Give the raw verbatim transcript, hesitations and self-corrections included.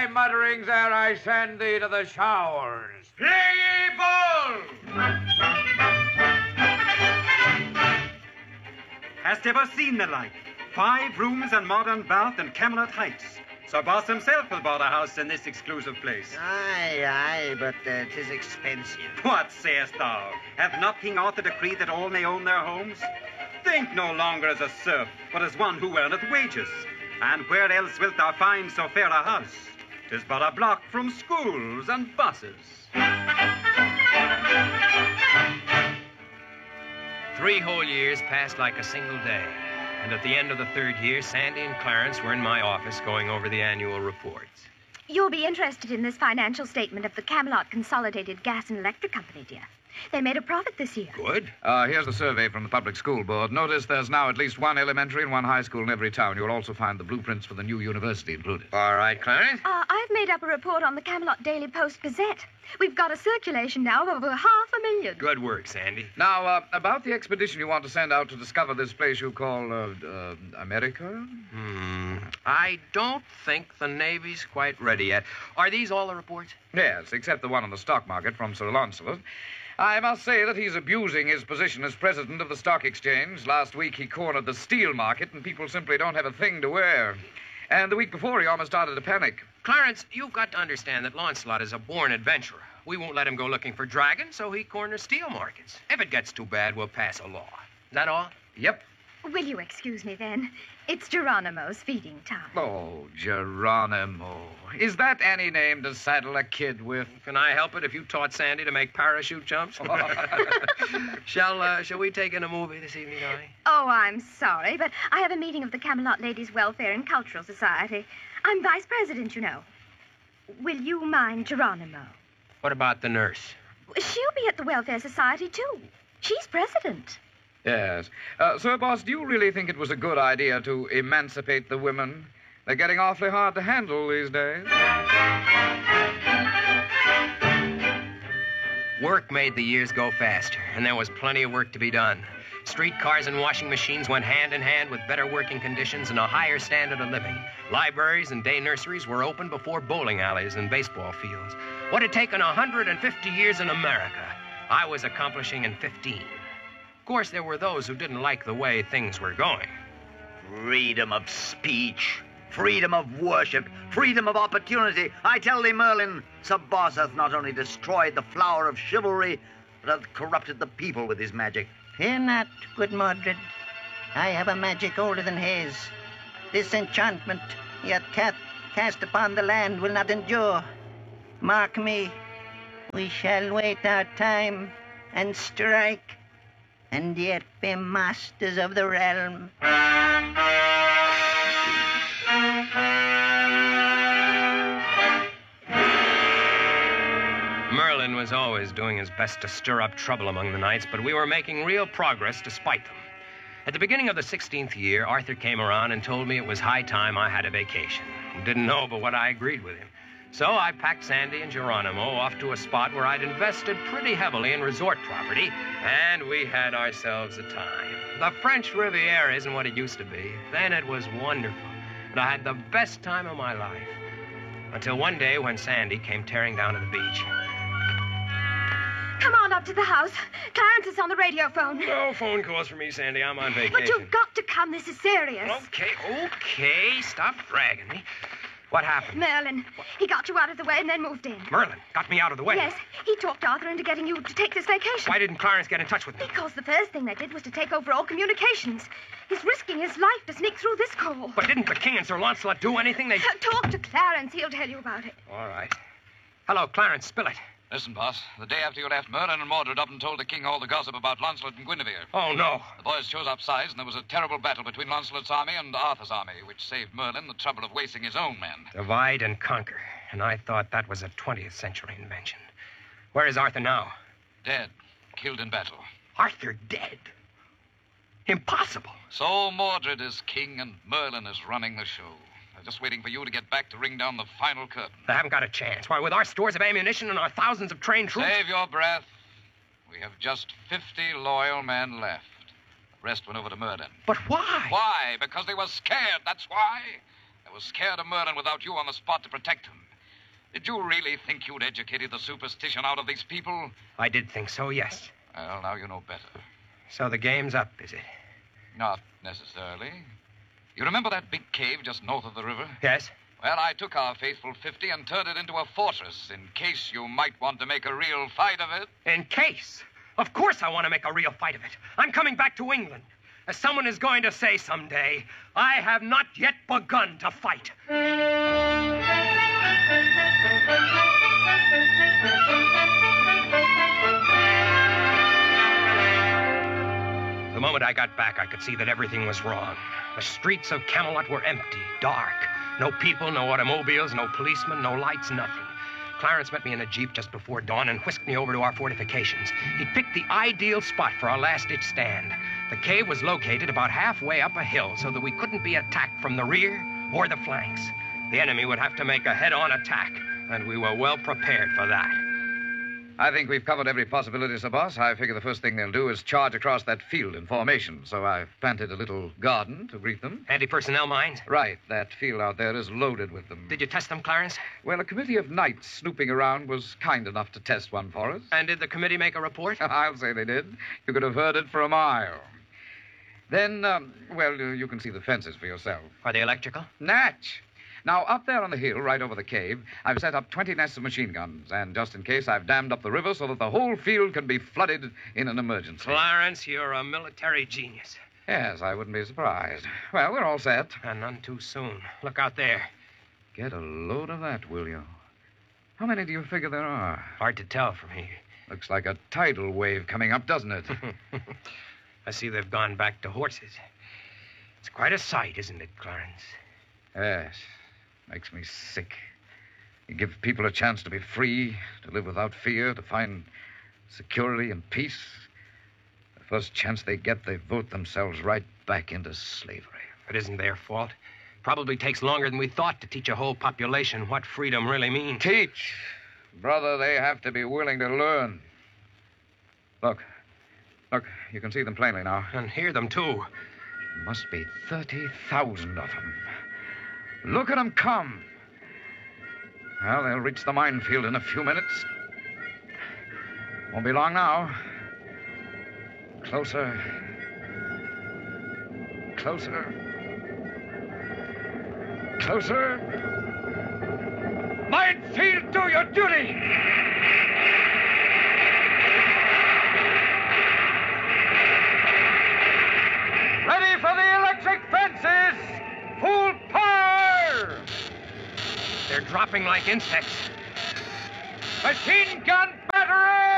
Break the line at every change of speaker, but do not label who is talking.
thy mutterings ere I send thee to the showers.
Play ye ball!
Hast ever seen the like? Five rooms and modern bath in Camelot Heights. Sir Boss himself will bought a house in this exclusive place.
Aye, aye, but uh, 'tis expensive.
What sayest thou? Hath not King Arthur decreed that all may own their homes? Think no longer as a serf, but as one who earneth wages. And where else wilt thou find so fair a house? 'Tis but a block from schools and buses.
Three whole years passed like a single day. And at the end of the third year, Sandy and Clarence were in my office going over the annual reports.
You'll be interested in this financial statement of the Camelot Consolidated Gas and Electric Company, dear. They made a profit this year.
Good.
Uh, here's the survey from the Public School Board. Notice there's now at least one elementary and one high school in every town. You'll also find the blueprints for the new university included.
All right, Clarence.
Uh, I've made up a report on the Camelot Daily Post Gazette. We've got a circulation now of over half a million.
Good work, Sandy.
Now, uh, about the expedition you want to send out to discover this place you call, uh, uh, America?
Hmm. I don't think the Navy's quite ready yet. Are these all the reports?
Yes, except the one on the stock market from Sir Launcelot. I must say that he's abusing his position as president of the stock exchange. Last week he cornered the steel market, and people simply don't have a thing to wear. And the week before he almost started to panic.
Clarence, you've got to understand that Launcelot is a born adventurer. We won't let him go looking for dragons, so he corners steel markets. If it gets too bad, we'll pass a law. Is that all?
Yep.
Will you excuse me, then? It's Geronimo's feeding time.
Oh, Geronimo. Is that any name to saddle a kid with?
Can I help it if you taught Sandy to make parachute jumps? shall, uh, shall we take in a movie this evening, darling?
Oh, I'm sorry, but I have a meeting of the Camelot Ladies' Welfare and Cultural Society. I'm vice president, you know. Will you mind Geronimo?
What about the nurse?
She'll be at the Welfare Society, too. She's president.
Yes. Uh, Sir Boss, do you really think it was a good idea to emancipate the women? They're getting awfully hard to handle these days.
Work made the years go faster, and there was plenty of work to be done. Streetcars and washing machines went hand in hand with better working conditions and a higher standard of living. Libraries and day nurseries were opened before bowling alleys and baseball fields. What had taken one hundred fifty years in America, I was accomplishing in fifteen. Of course, there were those who didn't like the way things were going.
Freedom of speech, freedom of worship, freedom of opportunity. I tell thee, Merlin, Sir Boss hath not only destroyed the flower of chivalry, but hath corrupted the people with his magic.
Fear not, good Mordred. I have a magic older than his. This enchantment he hath cast, cast upon the land will not endure. Mark me, we shall wait our time and strike, and yet be masters of the realm.
Merlin was always doing his best to stir up trouble among the knights, but we were making real progress despite them. At the beginning of the sixteenth year, Arthur came around and told me it was high time I had a vacation. Didn't know but what I agreed with him. So I packed Sandy and Geronimo off to a spot where I'd invested pretty heavily in resort property, and we had ourselves a time. The French Riviera isn't what it used to be. Then it was wonderful, and I had the best time of my life. Until one day when Sandy came tearing down to the beach.
Come on up to the house. Clarence is on the radio phone.
No phone calls for me, Sandy. I'm on vacation.
But you've got to come. This is serious.
Okay, okay. Stop dragging me. What happened?
Merlin. He got you out of the way and then moved in.
Merlin got me out of the way?
Yes. He talked Arthur into getting you to take this vacation.
Why didn't Clarence get in touch with me?
Because the first thing they did was to take over all communications. He's risking his life to sneak through this call.
But didn't the king and Sir Launcelot do anything? They...
Talk to Clarence. He'll tell you about it.
All right. Hello, Clarence. Spill it.
Listen, boss. The day after you left, Merlin and Mordred up and told the king all the gossip about Launcelot and Guinevere.
Oh, no.
The boys chose up sides, and there was a terrible battle between Launcelot's army and Arthur's army, which saved Merlin the trouble of wasting his own men.
Divide and conquer. And I thought that was a twentieth century invention. Where is Arthur now?
Dead. Killed in battle.
Arthur dead? Impossible.
So Mordred is king, and Merlin is running the show. They're just waiting for you to get back to ring down the final curtain.
They haven't got a chance. Why, with our stores of ammunition and our thousands of trained troops...
Save your breath. We have just fifty loyal men left. The rest went over to Merlin.
But why?
Why? Because they were scared, that's why. They were scared of Merlin without you on the spot to protect him. Did you really think you'd educated the superstition out of these people?
I did think so, yes.
Well, now you know better.
So the game's up, is it?
Not necessarily. You remember that big cave just north of the river?
Yes.
Well, I took our faithful fifty and turned it into a fortress in case you might want to make a real fight of it.
In case. Of course I want to make a real fight of it. I'm coming back to England. As someone is going to say someday, I have not yet begun to fight. The moment I got back, I could see that everything was wrong. The streets of Camelot were empty, dark. No people, no automobiles, no policemen, no lights, nothing. Clarence met me in a jeep just before dawn and whisked me over to our fortifications. He picked the ideal spot for our last-ditch stand. The cave was located about halfway up a hill so that we couldn't be attacked from the rear or the flanks. The enemy would have to make a head-on attack, and we were well prepared for that.
I think we've covered every possibility, Sir Boss. I figure the first thing they'll do is charge across that field in formation, so I've planted a little garden to greet them.
Anti-personnel mines?
Right. That field out there is loaded with them.
Did you test them, Clarence?
Well, a committee of knights snooping around was kind enough to test one for us.
And did the committee make a report?
I'll say they did. You could have heard it for a mile. Then, um, well, you can see the fences for yourself.
Are they electrical?
Natch. Now, up there on the hill, right over the cave, I've set up twenty nests of machine guns, and just in case, I've dammed up the river so that the whole field can be flooded in an emergency.
Clarence, you're a military genius.
Yes, I wouldn't be surprised. Well, we're all set.
And none too soon. Look out there.
Get a load of that, will you? How many do you figure there are?
Hard to tell from here.
Looks like a tidal wave coming up, doesn't it?
I see they've gone back to horses. It's quite a sight, isn't it, Clarence?
Yes. Makes me sick. You give people a chance to be free, to live without fear, to find security and peace. The first chance they get, they vote themselves right back into slavery.
It isn't their fault. Probably takes longer than we thought to teach a whole population what freedom really means.
Teach? Brother, they have to be willing to learn. Look. Look, you can see them plainly now.
And hear them, too.
Must be thirty thousand of them. Look at them come. Well, they'll reach the minefield in a few minutes. Won't be long now. Closer. Closer. Closer. Minefield, do your duty! Ready for the electric fences! Full power!
They're dropping like insects.
Machine gun battery!